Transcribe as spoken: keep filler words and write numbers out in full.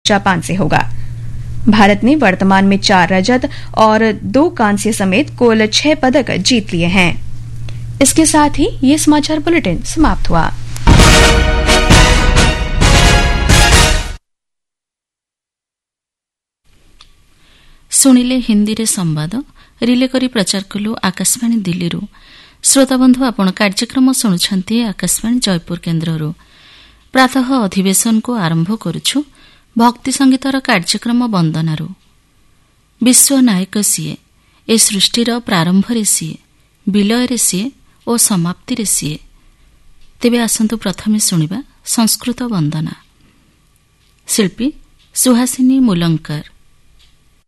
Japan से होगा। भारत ने वर्तमान में चार रजत और दो कांस्य समेत कुल छह पदक जीत लिए हैं। इसके साथ ही ये समाचार बुलेटिन समाप्त हुआ। शुणिले हिंदी रे संवाद रिले करी प्रचार कलु आकाशवाणी दिल्ली। श्रोताबंधु आपण कार्यक्रम शुणुछंती आकाशवाणी जयपुर केन्द्ररू। प्रातः अधिवेशन को आरंभ करुछु भक्ति संगीतर कार्यक्रम वंदनारू। विश्व नायक सीए, ए सृष्टिर प्रारंभ रे सीए, विलय रे सीए और समाप्ति रे सीए। तेबे आसंतु प्रथमे सुनिबा संस्कृत वंदना। शिल्पी सुहासिनी मुलंकर।